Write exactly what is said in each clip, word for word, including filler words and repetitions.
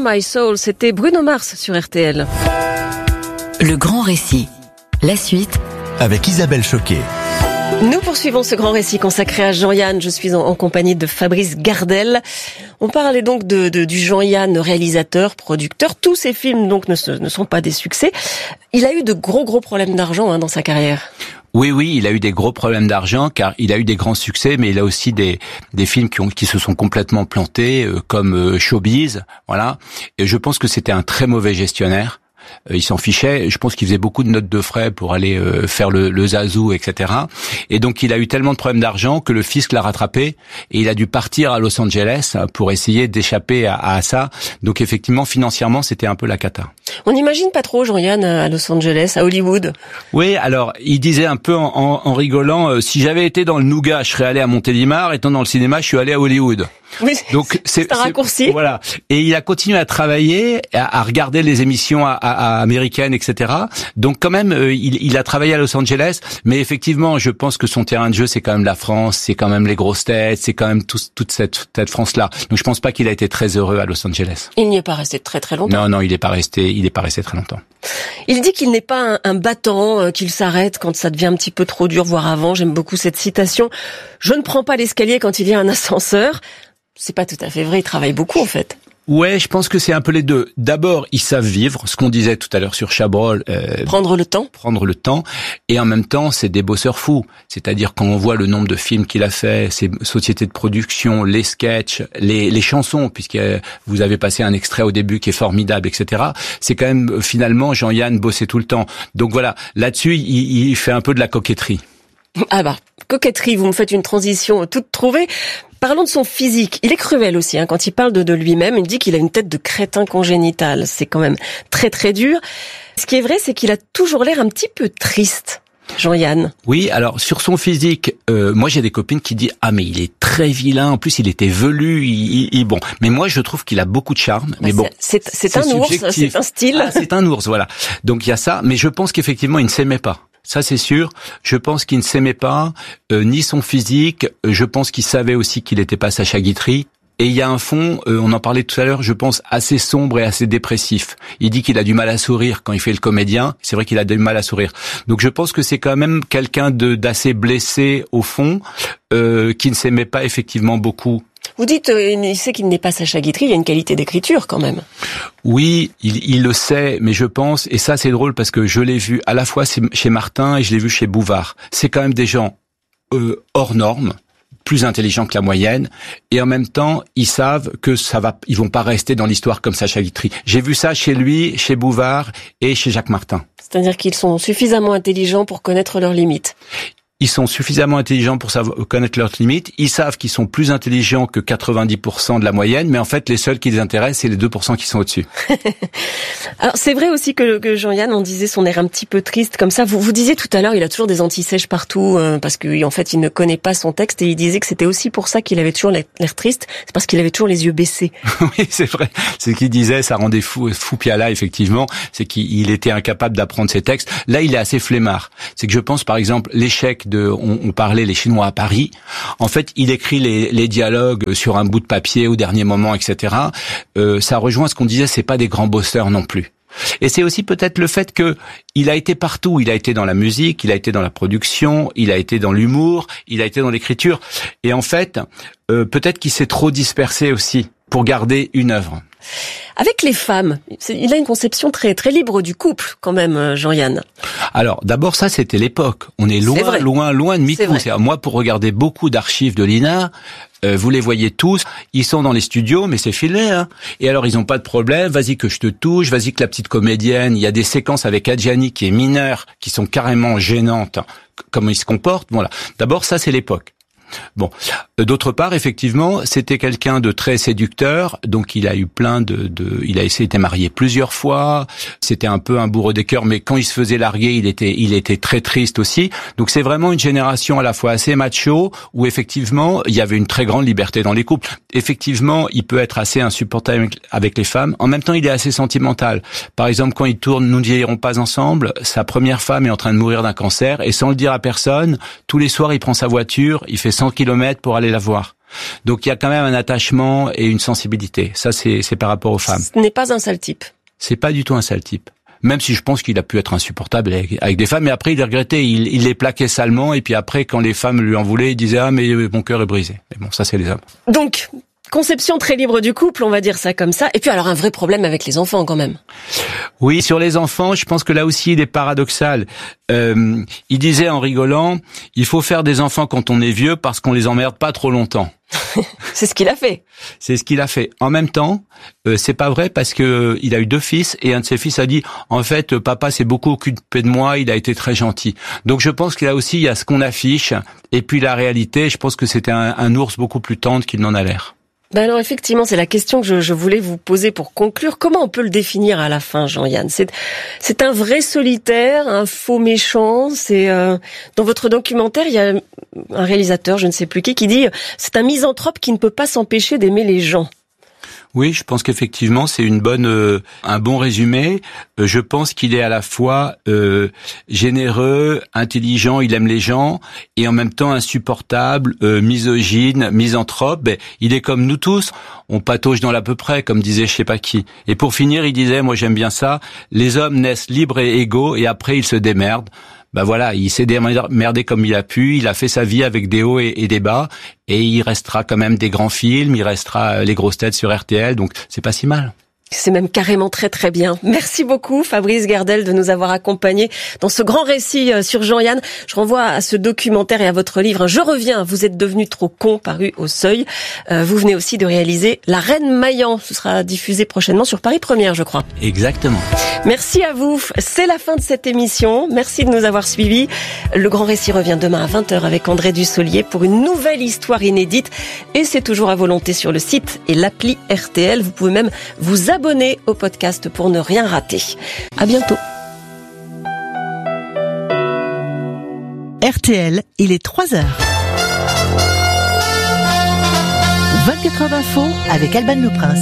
My Soul, c'était Bruno Mars sur R T L. Le grand récit, la suite avec Isabelle Choquet. Nous poursuivons ce grand récit consacré à Jean-Yann. Je suis en, en compagnie de Fabrice Gardel. On parlait donc de, de, du Jean-Yann, réalisateur, producteur. Tous ses films donc ne, ne sont pas des succès. Il a eu de gros gros problèmes d'argent hein, dans sa carrière. Oui, oui, il a eu des gros problèmes d'argent car il a eu des grands succès, mais il a aussi des des films qui ont qui se sont complètement plantés, euh, comme euh, Showbiz, voilà. Et je pense que c'était un très mauvais gestionnaire. Euh, il s'en fichait. Je pense qu'il faisait beaucoup de notes de frais pour aller euh, faire le, le zazou, et cetera. Et donc il a eu tellement de problèmes d'argent que le fisc l'a rattrapé et il a dû partir à Los Angeles pour essayer d'échapper à, à ça. Donc effectivement, financièrement, c'était un peu la cata. On n'imagine pas trop Jean-Yann à Los Angeles, à Hollywood. Oui, alors il disait un peu en, en, en rigolant, euh, si j'avais été dans le Nougat, je serais allé à Montélimar. Étant dans le cinéma, je suis allé à Hollywood. Oui, donc c'est, c'est un raccourci. Voilà. Et il a continué à travailler, à, à regarder les émissions à, à, à américaines, et cetera. Donc quand même, euh, il, il a travaillé à Los Angeles. Mais effectivement, je pense que son terrain de jeu, c'est quand même la France, c'est quand même les grosses têtes, c'est quand même tout, toute cette, cette France-là. Donc je pense pas qu'il a été très heureux à Los Angeles. Il n'y est pas resté très très longtemps. Non, non, il n'est pas resté, il n'est pas resté très longtemps. Il dit qu'il n'est pas un, un battant, euh, qu'il s'arrête quand ça devient un petit peu trop dur, voire avant. J'aime beaucoup cette citation. Je ne prends pas l'escalier quand il y a un ascenseur. C'est pas tout à fait vrai, il travaille beaucoup en fait. Ouais, je pense que c'est un peu les deux. D'abord, ils savent vivre, ce qu'on disait tout à l'heure sur Chabrol. Euh, prendre le temps. Prendre le temps. Et en même temps, c'est des bosseurs fous. C'est-à-dire quand on voit le nombre de films qu'il a fait, ses sociétés de production, les sketchs, les, les chansons, puisque vous avez passé un extrait au début qui est formidable, et cetera. C'est quand même, finalement, Jean-Yann bossait tout le temps. Donc voilà, là-dessus, il, il fait un peu de la coquetterie. Ah bah, coquetterie, vous me faites une transition toute trouvée. Parlons de son physique. Il est cruel aussi, hein, quand il parle de, de lui-même. Il dit qu'il a une tête de crétin congénital. C'est quand même très très dur. Ce qui est vrai, c'est qu'il a toujours l'air un petit peu triste, Jean-Yann. Oui, alors sur son physique, euh, moi j'ai des copines qui disent ah mais il est très vilain. En plus il était velu. Il, il, il bon, mais moi je trouve qu'il a beaucoup de charme. Mais, mais bon, c'est, c'est, c'est un ours, c'est un style. Ah, c'est un ours, voilà. Donc il y a ça. Mais je pense qu'effectivement il ne s'aimait pas. Ça c'est sûr. Je pense qu'il ne s'aimait pas, euh, ni son physique. Je pense qu'il savait aussi qu'il n'était pas Sacha Guitry. Et il y a un fond, euh, on en parlait tout à l'heure, je pense assez sombre et assez dépressif. Il dit qu'il a du mal à sourire quand il fait le comédien. C'est vrai qu'il a du mal à sourire. Donc je pense que c'est quand même quelqu'un de d'assez blessé au fond, euh, qui ne s'aimait pas effectivement beaucoup. Vous dites, euh, il sait qu'il n'est pas Sacha Guitry, il y a une qualité d'écriture quand même. Oui, il, il le sait, mais je pense, et ça c'est drôle parce que je l'ai vu à la fois chez Martin et je l'ai vu chez Bouvard. C'est quand même des gens euh, hors normes, plus intelligents que la moyenne, et en même temps, ils savent que ça va, ils vont pas rester dans l'histoire comme Sacha Guitry. J'ai vu ça chez lui, chez Bouvard et chez Jacques Martin. C'est-à-dire qu'ils sont suffisamment intelligents pour connaître leurs limites. Ils sont suffisamment intelligents pour savoir, connaître leurs limites. Ils savent qu'ils sont plus intelligents que quatre-vingt-dix pour cent de la moyenne, mais en fait, les seuls qui les intéressent, c'est les deux pour cent qui sont au-dessus. Alors, c'est vrai aussi que, que Jean-Yann, on disait son air un petit peu triste comme ça. Vous, vous disiez tout à l'heure, il a toujours des antisèches partout, euh, parce que en fait, il ne connaît pas son texte, et il disait que c'était aussi pour ça qu'il avait toujours l'air triste, c'est parce qu'il avait toujours les yeux baissés. Oui, c'est vrai. C'est ce qu'il disait, ça rendait fou, fou Piala, effectivement. C'est qu'il était incapable d'apprendre ses textes. Là, il est assez flemmard. C'est que je pense, par exemple, l'échec de, on, on parlait les Chinois à Paris. En fait, il écrit les, les dialogues sur un bout de papier au dernier moment, et cetera. Euh, ça rejoint ce qu'on disait, c'est pas des grands bosseurs non plus. Et c'est aussi peut-être le fait que il a été partout. Il a été dans la musique, il a été dans la production, il a été dans l'humour, il a été dans l'écriture. Et en fait, euh, peut-être qu'il s'est trop dispersé aussi pour garder une œuvre. Avec les femmes, il a une conception très très libre du couple, quand même, Jean-Yann. Alors, d'abord, ça, c'était l'époque. On est loin, C'est loin, loin de MeToo. Moi, pour regarder beaucoup d'archives de l'I N A, euh, vous les voyez tous. Ils sont dans les studios, mais c'est filmé, hein. Et alors, ils ont pas de problème. Vas-y que je te touche. Vas-y que la petite comédienne. Il y a des séquences avec Adjani qui est mineure, qui sont carrément gênantes. Comment ils se comportent. Voilà. D'abord, ça, c'est l'époque. Bon, d'autre part, effectivement, c'était quelqu'un de très séducteur, donc il a eu plein de, de il a essayé, été marié plusieurs fois. C'était un peu un bourreau des cœurs, mais quand il se faisait larguer, il était, il était très triste aussi. Donc c'est vraiment une génération à la fois assez macho, où effectivement il y avait une très grande liberté dans les couples. Effectivement, il peut être assez insupportable avec les femmes. En même temps, il est assez sentimental. Par exemple, quand il tourne Nous ne vieillirons pas ensemble, sa première femme est en train de mourir d'un cancer, et sans le dire à personne, tous les soirs il prend sa voiture, il fait cent kilomètres pour aller la voir. Donc il y a quand même un attachement et une sensibilité. Ça, c'est, c'est par rapport aux femmes. Ce n'est pas un sale type. C'est pas du tout un sale type. Même si je pense qu'il a pu être insupportable avec, avec des femmes, mais après il regrettait, il, il les plaquait salement, et puis après quand les femmes lui en voulaient, il disait ah mais mon cœur est brisé. Mais bon, ça c'est les hommes. Donc conception très libre du couple, on va dire ça comme ça. Et puis alors un vrai problème avec les enfants quand même. Oui, sur les enfants, je pense que là aussi il est paradoxal. Euh, il disait en rigolant, il faut faire des enfants quand on est vieux parce qu'on les emmerde pas trop longtemps. C'est ce qu'il a fait. C'est ce qu'il a fait. En même temps, euh, c'est pas vrai parce que euh, il a eu deux fils et un de ses fils a dit en fait euh, papa s'est beaucoup occupé de moi, il a été très gentil. Donc je pense qu'il y a aussi il y a ce qu'on affiche et puis la réalité. Je pense que c'était un, un ours beaucoup plus tendre qu'il n'en a l'air. Ben alors effectivement, c'est la question que je, je voulais vous poser pour conclure. Comment on peut le définir à la fin, Jean-Yann ? C'est, c'est un vrai solitaire, un faux méchant. C'est euh, dans votre documentaire, il y a un réalisateur, je ne sais plus qui, qui dit c'est un misanthrope qui ne peut pas s'empêcher d'aimer les gens. Oui, je pense qu'effectivement c'est une bonne, euh, un bon résumé. Euh, je pense qu'il est à la fois euh, généreux, intelligent, il aime les gens, et en même temps insupportable, euh, misogyne, misanthrope. Ben, il est comme nous tous, on patauge dans l'à peu près, comme disait je sais pas qui. Et pour finir, il disait, moi j'aime bien ça, les hommes naissent libres et égaux, et après ils se démerdent. Ben voilà, il s'est démerdé comme il a pu, il a fait sa vie avec des hauts et, et des bas, et il restera quand même des grands films, il restera les grosses têtes sur R T L, donc c'est pas si mal. C'est même carrément très très bien. Merci beaucoup Fabrice Gardel de nous avoir accompagnés dans ce grand récit sur Jean-Yann. Je renvoie à ce documentaire et à votre livre « Je reviens, vous êtes devenu trop con » paru au Seuil. Euh, vous venez aussi de réaliser La Reine Maillan. Ce sera diffusé prochainement sur Paris Première, je crois. Exactement. Merci à vous. C'est la fin de cette émission. Merci de nous avoir suivis. Le grand récit revient demain à vingt heures avec André Dussolier pour une nouvelle histoire inédite. Et c'est toujours à volonté sur le site et l'appli R T L. Vous pouvez même vous abonner Abonnez au podcast pour ne rien rater. À bientôt. R T L, il est trois heures. vingt-quatre heures d'info avec Alban Le Prince.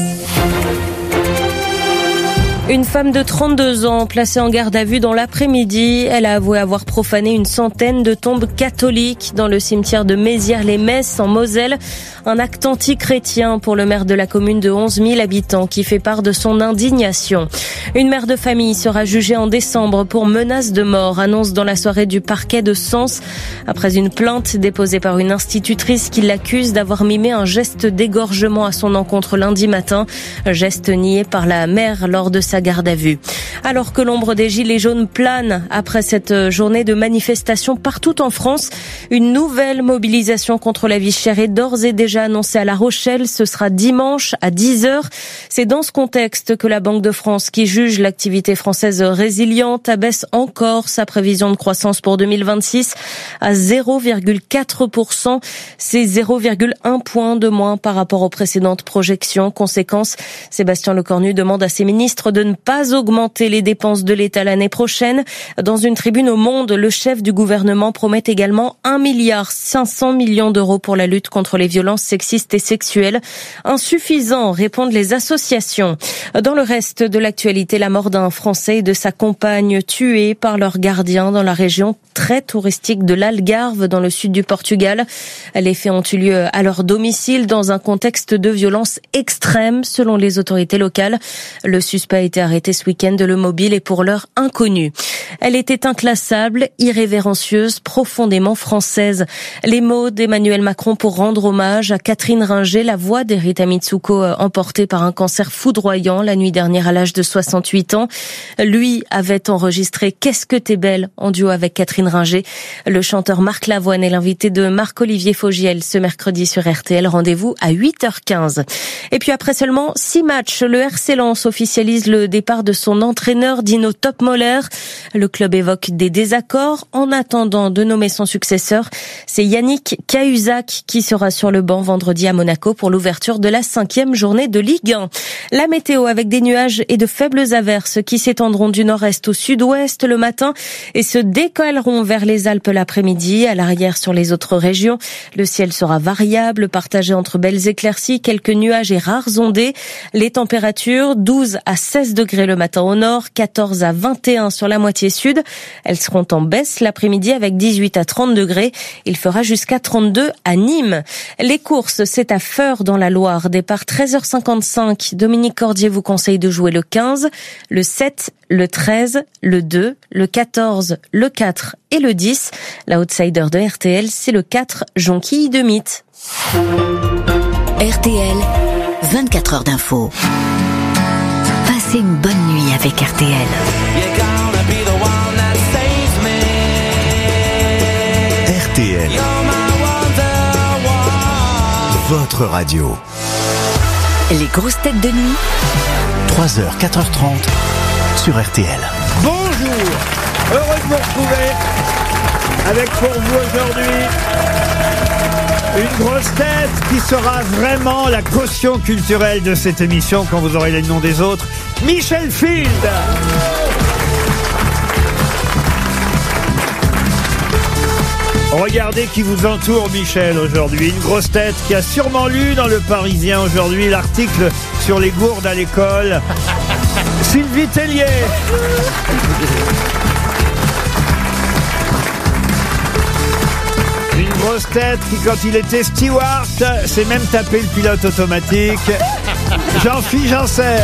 Une femme de trente-deux ans placée en garde à vue dans l'après-midi. Elle a avoué avoir profané une centaine de tombes catholiques dans le cimetière de Mézières-les-Messes en Moselle. Un acte anti-chrétien pour le maire de la commune de onze mille habitants qui fait part de son indignation. Une mère de famille sera jugée en décembre pour menace de mort, annonce dans la soirée du parquet de Sens. Après une plainte déposée par une institutrice qui l'accuse d'avoir mimé un geste d'égorgement à son encontre lundi matin. Geste nié par la mère lors de sa garde à vue. Alors que l'ombre des gilets jaunes plane après cette journée de manifestation partout en France, une nouvelle mobilisation contre la vie chère est d'ores et déjà annoncée à La Rochelle. Ce sera dimanche à dix heures. C'est dans ce contexte que la Banque de France, qui juge l'activité française résiliente, abaisse encore sa prévision de croissance pour deux mille vingt-six à zéro virgule quatre pour cent. C'est zéro virgule un point de moins par rapport aux précédentes projections. Conséquence, Sébastien Lecornu demande à ses ministres de ne pas augmenter les dépenses de l'État l'année prochaine. Dans une tribune au Monde, le chef du gouvernement promet également un milliard cinq cents millions d'euros pour la lutte contre les violences sexistes et sexuelles. Insuffisant, répondent les associations. Dans le reste de l'actualité, la mort d'un Français et de sa compagne tués par leurs gardiens dans la région très touristique de l'Algarve, dans le sud du Portugal. Les faits ont eu lieu à leur domicile dans un contexte de violence extrême, selon les autorités locales. Le suspect a été arrêté ce week-end. Le mobile est pour l'heure inconnu. Elle était inclassable, irrévérencieuse, profondément française. Les mots d'Emmanuel Macron pour rendre hommage à Catherine Ringer, la voix d'Erita Mitsuko, emportée par un cancer foudroyant la nuit dernière à l'âge de soixante-huit ans. Lui avait enregistré « Qu'est-ce que t'es belle » en duo avec Catherine Ringer. Le chanteur Marc Lavoine est l'invité de Marc-Olivier Fogiel ce mercredi sur R T L. Rendez-vous à huit heures quinze. Et puis après seulement six matchs, le R C Lens officialise le départ de son entraîneur Dino Topmoller. Le club évoque des désaccords. En attendant de nommer son successeur, c'est Yannick Cahuzac qui sera sur le banc vendredi à Monaco pour l'ouverture de la cinquième journée de Ligue un. La météo avec des nuages et de faibles averses qui s'étendront du nord-est au sud-ouest le matin et se décaleront vers les Alpes l'après-midi. À l'arrière sur les autres régions, le ciel sera variable, partagé entre belles éclaircies, quelques nuages et rares ondées. Les températures douze à seize treize degrés le matin au nord, quatorze à vingt et un sur la moitié sud. Elles seront en baisse l'après-midi avec dix-huit à trente degrés. Il fera jusqu'à trente-deux à Nîmes. Les courses, c'est à Feurs dans la Loire. Départ treize heures cinquante-cinq. Dominique Cordier vous conseille de jouer le quinze, le sept, le treize, le deux, le quatorze, le quatre et le dix. La outsider de R T L, c'est le quatre, Jonquille de Mythe. R T L, vingt-quatre heures d'info. Passez une bonne nuit avec R T L. R T L, votre radio. Les grosses têtes de nuit. trois heures, quatre heures trente sur R T L. Bonjour, heureux de vous retrouver avec pour vous aujourd'hui une grosse tête qui sera vraiment la caution culturelle de cette émission quand vous aurez les noms des autres. Michel Field. Regardez qui vous entoure, Michel, aujourd'hui. Une grosse tête qui a sûrement lu dans Le Parisien aujourd'hui l'article sur les gourdes à l'école. Sylvie Tellier. Une grosse tête qui, quand il était steward, s'est même tapé le pilote automatique. Jean-Philippe Janssen.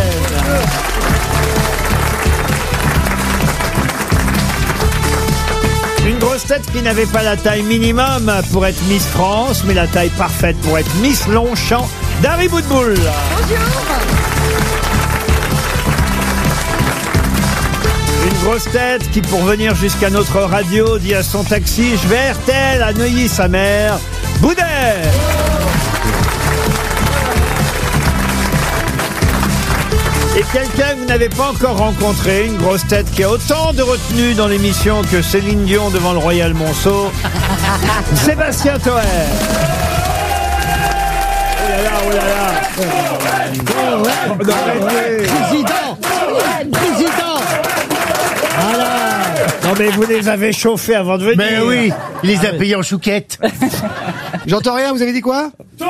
Une grosse tête qui n'avait pas la taille minimum pour être Miss France, mais la taille parfaite pour être Miss Longchamp, Dari Boudboul. Bonjour. Une grosse tête qui, pour venir jusqu'à notre radio, dit à son taxi « Je vais R T L à Neuilly-sa-Mère », Boudet. Et quelqu'un que vous n'avez pas encore rencontré, une grosse tête qui a autant de retenue dans l'émission que Céline Dion devant le Royal Monceau, Sébastien Toer. Oh là là, oh là là. Oh, ouais. Oh, non, arrêtez. Président, président. Voilà. Non mais vous les avez chauffés avant de venir. Mais oui, il les a payés en chouquette. J'entends rien, vous avez dit quoi?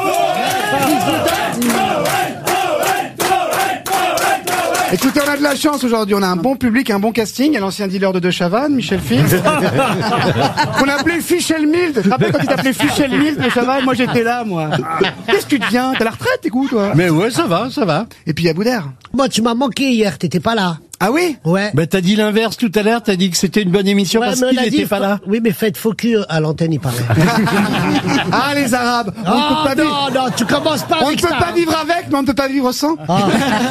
Écoutez, on a de la chance aujourd'hui, on a un bon public, un bon casting. Il y a l'ancien dealer de De Chavannes, Michel Field, qu'on appelait Fichel Mild. Tu te rappelles quand il t'appelait Fichel Mild, De Chavannes? Moi j'étais là, moi. Qu'est-ce que tu deviens? T'as la retraite, t'es où, toi? Mais ouais, ça va, ça va. Et puis il y a Boudère. Moi, tu m'as manqué hier, t'étais pas là. Ah oui? Ouais. Bah t'as dit l'inverse tout à l'heure, t'as dit que c'était une bonne émission Ouais, parce mais on qu'il a n'était dit, pas faut- là. Oui, mais faites faux cul à l'antenne, il paraît. Ah, les Arabes. On Oh, ne peut pas non, vivre. non, tu commences pas On ne avec peut ça. pas vivre avec, mais on ne peut pas vivre sans. Ah.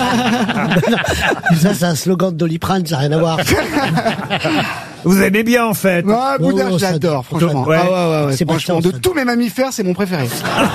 Ça, c'est un slogan de Doliprane, ça n'a rien à voir. Vous aimez bien en fait. Ouais, Boudère, Oh, ça- j'adore, franchement. Ouais. Ah ouais, ouais, ouais. C'est Franchement, Bastien, de ça. tous mes mammifères, c'est mon préféré.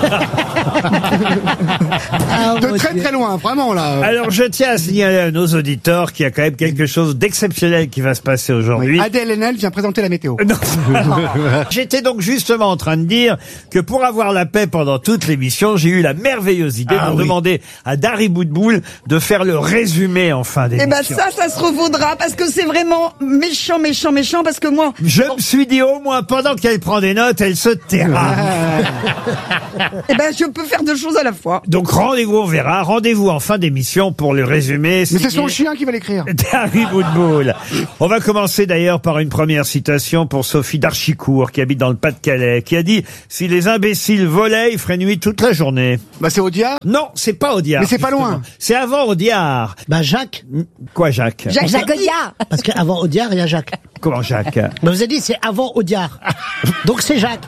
Ah, De mon très Dieu. très loin, vraiment, là. Alors je tiens à signaler à nos auditeurs qu'il y a quand même quelque chose d'exceptionnel qui va se passer aujourd'hui. Adèle Haenel vient présenter la météo. Non. J'étais donc justement en train de dire que pour avoir la paix pendant toute l'émission, j'ai eu la merveilleuse idée Ah de oui. demander à Dari Boudboul de faire le résumé en fin Eh d'émission. ben ça, ça se revaudra parce que c'est vraiment méchant, méchant, méchant parce que moi, Je me suis dit au moins pendant qu'elle prend des notes, elle se taira. eh ben je peux faire deux choses à la fois. Donc rendez-vous, on verra. Rendez-vous en fin d'émission pour le résumé. Mais c'est son chien qui va l'écrire. Dari Boudboul. On va commencer d'ailleurs par une première citation pour Sophie d'Archicourt, qui habite dans le Pas-de-Calais, qui a dit « Si les imbéciles volaient, il ferait nuit toute la journée. Bah, c'est Audiard. » Non, c'est pas Audiard. Mais c'est pas justement. loin. C'est avant Audiard. Bah, Jacques. Quoi, Jacques? Jacques Jacoya. Parce qu'avant Audiard, il y a Jacques. Comment, Jacques? Mais vous avez dit, c'est avant Audiard. Donc c'est Jacques.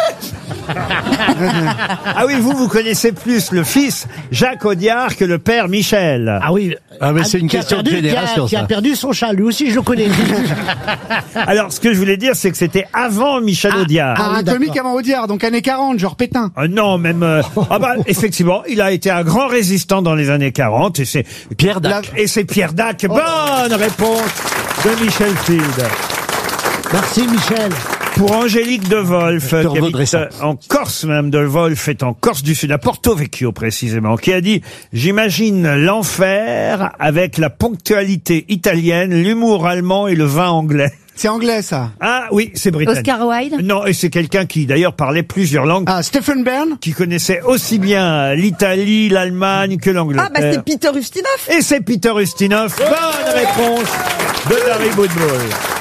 Ah oui, vous, vous connaissez plus le fils Jacques Audiard que le père Michel. Ah oui. Ah mais c'est une qui a question de perdu- qui a- génération Qui a ça. perdu son chat, lui aussi, je le connais. Alors, ce que je voulais dire, c'est que c'était avant Michel Audiard. Ah, oui, un d'accord. comique avant Audiard, donc années quarante, genre Pétain. Ah non, même... euh, ah bah, effectivement, il a été un grand résistant dans les années quarante, et c'est Pierre La- Dac. Et c'est Pierre Dac. Bonne réponse de Michel Field. Merci, Michel. Pour Angélique de Wolf, Hector qui habite Vaudressin. en Corse, Madame de Wolf est en Corse du Sud, à Porto Vecchio précisément, qui a dit « J'imagine l'enfer avec la ponctualité italienne, l'humour allemand et le vin anglais. » C'est anglais, ça. Ah oui, c'est britannique. Oscar Wilde? Non, et c'est quelqu'un qui d'ailleurs parlait plusieurs langues. Ah, Stephen Byrne? Qui connaissait aussi bien l'Italie, l'Allemagne que l'Angleterre. Ah, bah c'est Peter Ustinov. Et c'est Peter Ustinov. Bonne réponse de Dari Boudboul.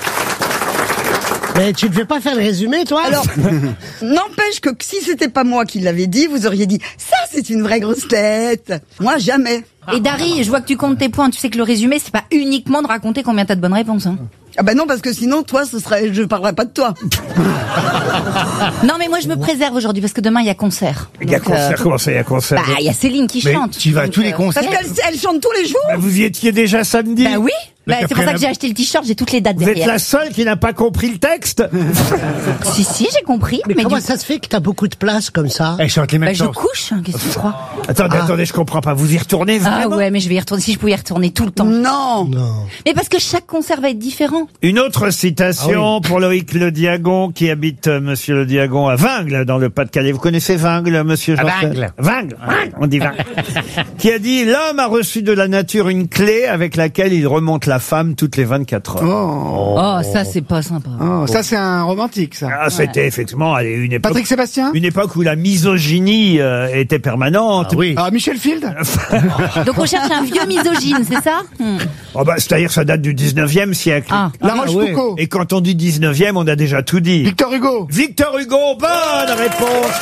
Mais tu ne devais pas faire le résumé, toi? Alors, n'empêche que si c'était pas moi qui l'avais dit, vous auriez dit « Ça, c'est une vraie grosse tête !» Moi, jamais. Et Dari, je vois que tu comptes tes points. Tu sais que le résumé, c'est pas uniquement de raconter combien t'as de bonnes réponses. Hein. Ah bah non, parce que sinon, toi, ce serait, je parlerais pas de toi. Non, mais moi, je me préserve aujourd'hui parce que demain, il y a concert. Il y a Donc, concert, euh, comment ça, il y a concert? Bah, il y a Céline qui Mais chante. tu vas à tous les concerts? Parce qu'elle elle chante tous les jours. Bah, vous y étiez déjà samedi? Bah oui. Mais Bah, t'as c'est pour pris ça un- que j'ai acheté le t-shirt, j'ai toutes les dates Vous êtes derrière. la seule qui n'a pas compris le texte? Si, si, j'ai compris. Mais, Mais, comment du... ça se fait que t'as beaucoup de place comme ça? Elle chante les mêmes bah, je chansons. couche, hein, qu'est-ce que tu crois? Attendez, Ah. attendez, je comprends pas. Vous y retournez Ah vraiment? ouais, mais je vais y retourner. Si je pouvais y retourner tout le temps. Non. Non. Mais parce que chaque concert va être différent. Une autre citation Ah pour Loïc Le Diagon, qui habite, euh, monsieur Le Diagon, à Vingles, dans le Pas-de-Calais. Vous connaissez Vingles, monsieur Jean Vingles. Vingles. Vingles, on dit Vingles. Qui a dit, l'homme a reçu de la nature une clé avec laquelle il remonte la femme toutes les vingt-quatre heures. Oh. Oh, ça, c'est pas sympa. Oh, ça c'est un romantique, ça. Ah, c'était effectivement allez, une époque, Patrick Sébastien? une époque où la misogynie euh, était permanente. Ah oui. Ah, Michel Field? Donc on cherche un vieux misogyne, c'est ça? Hmm. Oh bah, c'est-à-dire ça date du dix-neuvième siècle. Ah. La Ah, Rochefoucauld? Et quand on dit dix-neuvième, on a déjà tout dit. Victor Hugo? Victor Hugo, bonne réponse.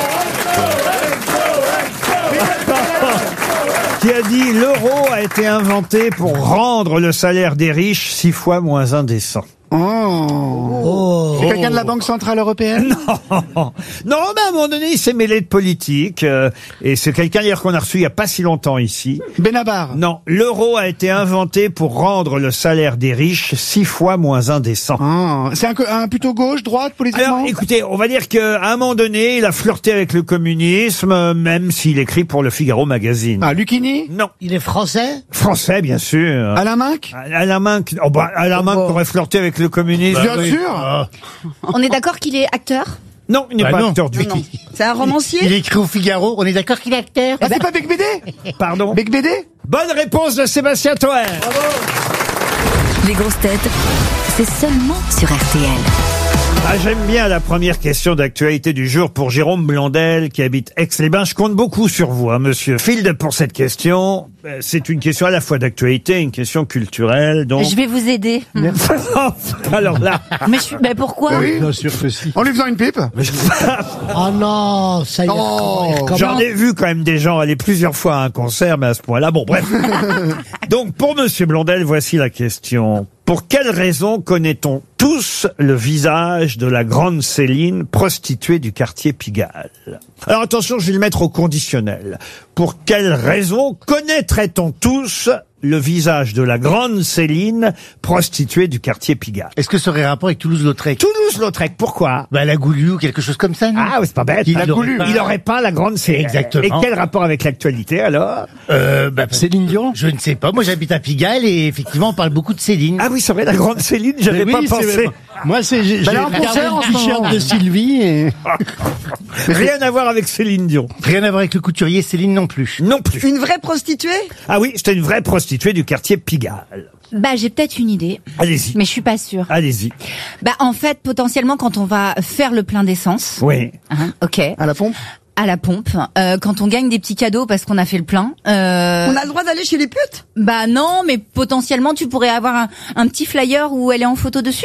Qui a dit, l'euro a été inventé pour rendre le salaire des riches six fois moins indécent. Oh. Oh. C'est quelqu'un de la Banque Centrale Européenne? Non, non, mais à un moment donné, il s'est mêlé de politique, euh, et c'est quelqu'un d'ailleurs qu'on a reçu il y a pas si longtemps ici. Benabar? Non, l'euro a été inventé pour rendre le salaire des riches six fois moins indécent. Oh. C'est un, co- un plutôt gauche, droite, politiquement? Alors, écoutez, on va dire qu'à un moment donné, il a flirté avec le communisme, euh, même s'il écrit pour le Figaro Magazine. Ah, Lucchini? Non. Il est français? Français, bien sûr. Alain Minc? Alain Minc, oh bah, Alain Minc aurait flirté avec le communisme. Bien Oui. sûr. On est d'accord qu'il est acteur? Non, il n'est Bah pas non. acteur du tout. C'est un romancier? Il écrit au Figaro, on est d'accord qu'il est acteur? Ah, c'est pas Bec Bédé? Pardon. Bec Bédé? Bonne réponse de Sébastien Toer. Les grosses têtes, c'est seulement sur R T L. Ah, j'aime bien la première question d'actualité du jour pour Jérôme Blondel qui habite Aix-les-Bains. Je compte beaucoup sur vous, hein, monsieur Field, pour cette question. Euh, C'est une question à la fois d'actualité et une question culturelle. Donc... Je vais vous aider. Alors là... Mais, je suis... mais pourquoi? Oui. Bien sûr que si. En lui faisant une pipe? Oh non, ça y est. Oh. il recommence. J'en ai vu quand même des gens aller plusieurs fois à un concert, mais à ce point-là, bon, bref. Donc, pour monsieur Blondel, voici la question. Pour quelle raison connaît-on tous le visage de la grande Céline, prostituée du quartier Pigalle? Alors attention, je vais le mettre au conditionnel. Pour quelle raison connaîtrait-on tous le visage de la grande Céline, prostituée du quartier Pigalle? Est-ce que ça aurait rapport avec Toulouse-Lautrec? Toulouse-Lautrec, pourquoi? Bah, la Goulue ou quelque chose comme ça, non? Ah, ouais, c'est pas bête. Il Ah, a il aurait voulu. pas- Il aurait pas la grande Céline. Exactement. Et quel rapport avec l'actualité, alors? Euh, bah, Céline Dion? Je ne sais pas. Moi, j'habite à Pigalle et effectivement, on parle beaucoup de Céline. Ah oui, c'est vrai, la grande Céline, j'avais Mais pas oui, c'est pensé. vrai. Moi, c'est, j'ai, Bah, j'ai là, en regardé concert, en le ce t-shirt moment. de Sylvie et Rien à voir avec Céline Dion. rien à voir avec le couturier Céline non plus. Non plus. Une vraie prostituée? Ah oui, c'était une vraie prostituée du quartier Pigalle. Bah, j'ai peut-être une idée. Allez-y. Mais je suis pas sûre. Allez-y. Bah, en fait, potentiellement, quand on va faire le plein d'essence. Oui. Hein, ok. À la pompe? À la pompe. Euh, quand on gagne des petits cadeaux parce qu'on a fait le plein. Euh... On a le droit d'aller chez les putes? Bah non, mais potentiellement, tu pourrais avoir un, un petit flyer où elle est en photo dessus.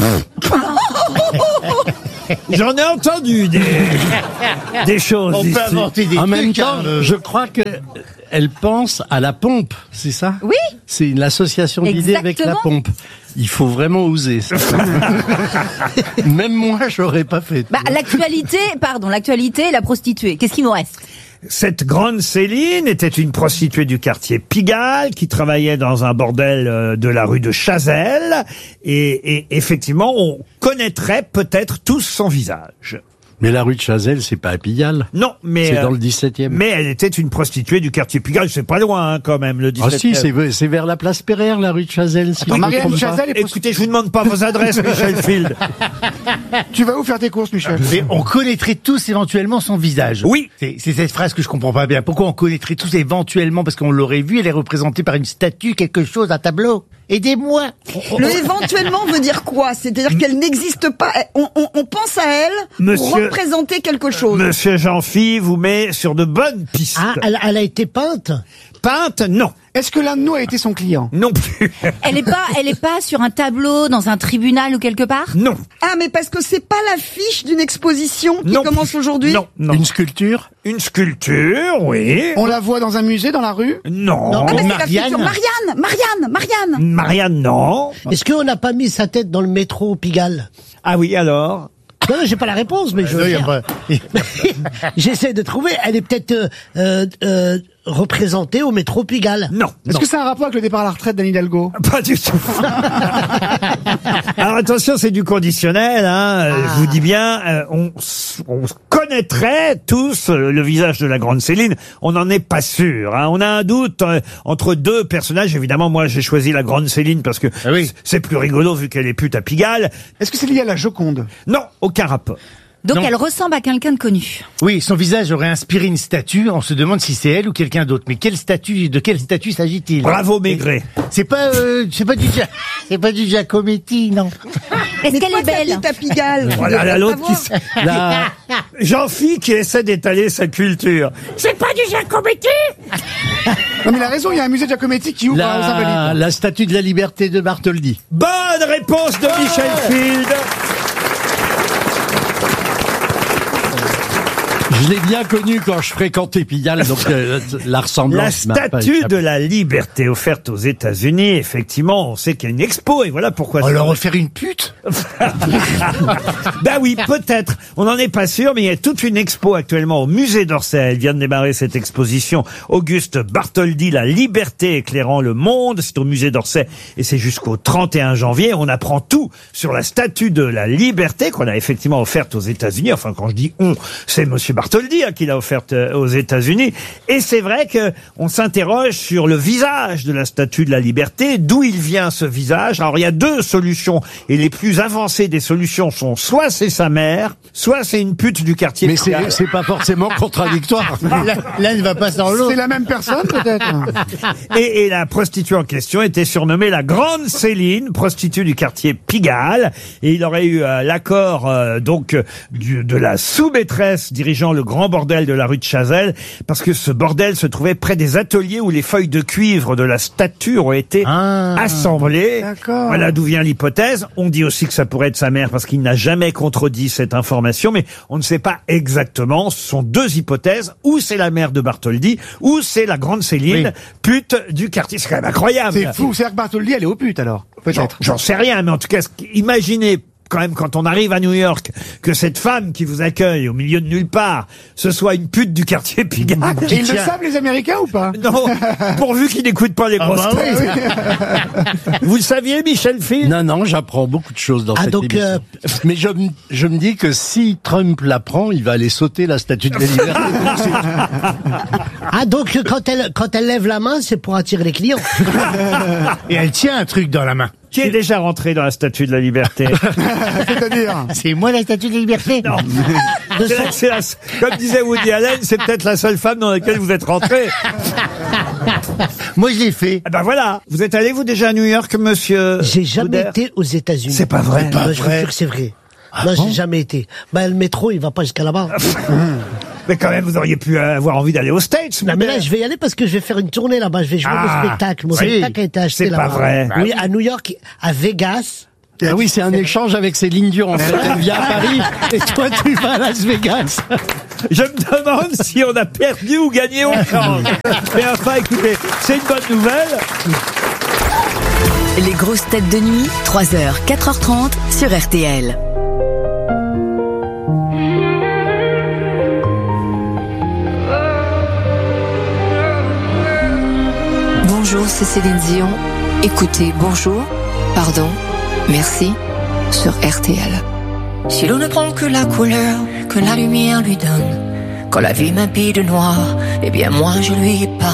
J'en ai entendu des, des choses On peut ici. inventer des En trucs. même temps, hein, euh. je crois que elle pense à la pompe, c'est ça? Oui. C'est une association d'idées avec la Exactement. pompe. Il faut vraiment oser. ça. Même moi, j'aurais pas fait. Bah, l'actualité, pardon, l'actualité, la prostituée. Qu'est-ce qu'il nous reste? Cette grande Céline était une prostituée du quartier Pigalle qui travaillait dans un bordel euh, de la rue de Chazelles. Et, et effectivement, on connaîtrait peut-être tous son visage. Mais la rue de Chazelles, c'est pas à Pigalle. Non, mais... C'est euh, dans le dix-septième. Mais elle était une prostituée du quartier Pigalle. C'est pas loin, hein, quand même, le Ah dix-septième. si, c'est, c'est vers la place Pereire, la rue de Chazelles. Si Attends, je me Marianne trompe pas. Chazelle est Écoutez, je vous demande pas vos adresses, Michel Field. Tu vas où faire tes courses, Michel? Mais on connaîtrait tous éventuellement son visage. Oui. C'est, c'est cette phrase que je comprends pas bien. Pourquoi on connaîtrait tous éventuellement? Parce qu'on l'aurait vu, elle est représentée par une statue, quelque chose, un tableau. Aidez-moi. Le éventuellement veut dire quoi? C'est-à-dire qu'elle n'existe pas. On, on, on pense à elle Monsieur- pour représenter quelque chose. Monsieur Jean-Phi vous met sur de bonnes pistes. Ah, elle, elle a été peinte? Peinte, non. Est-ce que l'un de nous a été son client? Non plus. Elle est pas, elle est pas sur un tableau, dans un tribunal ou quelque part? Non. Ah, mais parce que c'est pas l'affiche d'une exposition qui Non. commence aujourd'hui? Non, non. Une sculpture? Une sculpture, oui. On la voit dans un musée, dans la rue? Non. Non. Ah, mais c'est la Marianne. future Marianne, Marianne, Marianne. Marianne, non. Est-ce qu'on n'a pas mis sa tête dans le métro au Pigalle? Ah oui, alors? Non, non, j'ai pas la réponse, mais je Non, veux y a dire. pas- J'essaie de trouver. Elle est peut-être euh, euh, euh, représentée au métro Pigalle. Non. Est-ce non. que c'est un rapport avec le départ à la retraite d'Anne Hidalgo? Pas du tout. Alors attention, c'est du conditionnel. Hein. Euh, Je vous dis bien, euh, on, s- on connaîtrait tous euh, le visage de la grande Céline. On n'en est pas sûr. Hein. On a un doute euh, entre deux personnages. Évidemment, moi, j'ai choisi la grande Céline parce que Ah oui. c'est plus rigolo vu qu'elle est pute à Pigalle. Est-ce que c'est lié à la Joconde? Non, aucun rapport. Donc Non. elle ressemble à quelqu'un de connu. Oui, son visage aurait inspiré une statue. On se demande si c'est elle ou quelqu'un d'autre. Mais quelle statue, de quelle statue s'agit-il? Bravo Maigret. C'est pas, euh, c'est pas du, Gia- c'est pas du Giacometti, non. Est-ce Mais qu'elle toi, est belle? t'habites à Pigalle. Tu Voilà devrais la l'autre qui savoir. s- la- Jean-Phi qui essaie d'étaler sa culture. C'est pas du Giacometti. Non, mais il a raison, il y a un musée de Giacometti qui ouvre aux La, Invalides. la statue de la liberté de Bartholdi. Bonne réponse de Michel Field. Je l'ai bien connu quand je fréquentais Pigalle, donc euh, la La ressemblance m'a pas statue échappé. de la liberté offerte aux États-Unis, effectivement, on sait qu'il y a une expo et voilà pourquoi. On ça- leur refaire une pute? Ben oui, peut-être. On n'en est pas sûr, mais il y a toute une expo actuellement au musée d'Orsay. Elle vient de démarrer cette exposition. Auguste Bartholdi, la liberté éclairant le monde. C'est au musée d'Orsay et c'est jusqu'au trente et un janvier. On apprend tout sur la statue de la liberté qu'on a effectivement offerte aux États-Unis. Enfin, quand je dis on, c'est Monsieur Bartholdi hein, qui l'a offerte euh, aux États-Unis. Et c'est vrai que on s'interroge sur le visage de la statue de la liberté, d'où il vient ce visage. Alors il y a deux solutions et les plus avancées des solutions sont soit c'est sa mère, soit c'est une pute du quartier. Mais de Pigalle. c'est c'est pas forcément contradictoire. L'un ne va pas sans l'autre. C'est la même personne, peut-être? Et, et la prostituée en question était surnommée la Grande Céline, prostituée du quartier Pigalle. Et il aurait eu euh, l'accord euh, donc euh, du, de la sous-maîtresse dirigeant le grand bordel de la rue de Chazelles, parce que ce bordel se trouvait près des ateliers où les feuilles de cuivre de la statue ont été Ah. assemblées. D'accord. Voilà d'où vient l'hypothèse. On dit aussi que ça pourrait être sa mère parce qu'il n'a jamais contredit cette information, mais on ne sait pas exactement. Ce sont deux hypothèses. Ou c'est la mère de Bartholdi, ou c'est la grande Céline, Oui. pute du quartier. C'est quand même incroyable. C'est fou. C'est-à-dire que Bartholdi, elle est au pute, alors? J'en, Peut-être. j'en sais rien, mais en tout cas, ce qui- imaginez quand même quand on arrive à New York que cette femme qui vous accueille au milieu de nulle part, ce soit une pute du quartier Pigalle. Et ils le savent, les Américains, ou pas? Non, pourvu qu'ils n'écoutent pas les Ah grosses bah têtes. Vous le saviez, Michel Field? Non, non, j'apprends beaucoup de choses dans Ah, cette donc, émission. euh, Mais je, me- je me dis que si Trump l'apprend, il va aller sauter la statue de la liberté. Ah, donc quand elle, quand elle lève la main, c'est pour attirer les clients. Et elle tient un truc dans la main. Qui est déjà rentré dans la statue de la liberté? C'est-à-dire? C'est moi la statue de la liberté? Non. C'est la- c'est la- comme disait Woody Allen, c'est peut-être la seule femme dans laquelle vous êtes rentré. Moi, je l'ai fait. Ah ben voilà. Vous êtes allé, vous, déjà à New York, monsieur? J'ai jamais Boudère été aux États-Unis. C'est pas vrai. Bah, je vous jure que c'est vrai. non, j'ai jamais été. Bah, le métro, il va pas jusqu'à là-bas. Mais quand même, vous auriez pu avoir envie d'aller aux States. Non, mais là, je vais y aller parce que je vais faire une tournée là-bas. Je vais jouer Ah, au spectacle. Mon c'est- spectacle a été acheté c'est pas là-bas. vrai. Oui, à New York, à Vegas. Ah oui, c'est un échange avec Céline Dion. En fait, elle vient à Paris et toi, tu vas à Las Vegas. Je me demande si on a perdu ou gagné au change. Mais enfin, écoutez, c'est une bonne nouvelle. Les grosses têtes de nuit, trois heures, quatre heures trente sur R T L. Bonjour, c'est Céline Dion. Écoutez, bonjour, pardon, merci, sur R T L. Si l'on ne prend que la couleur que la lumière lui donne, quand la vie m'habille de noir, eh bien moi je lui pardonne.